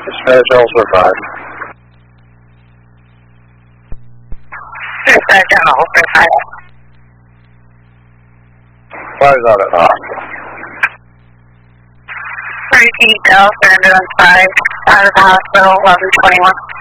Dispatch also 5. Dispatch on Holster 5. 5's out at 3T Bell, surrendered on 5, out of the hospital, 1121.